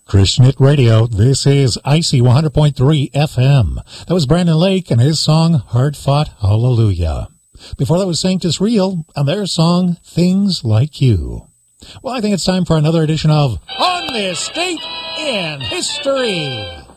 Christian Hit Radio, this is IC 100.3 FM. That was Brandon Lake and his song, Hard Fought Hallelujah. Before that was Sanctus Real and their song, Things Like You. Well, I think it's time for another edition of On This Date in History.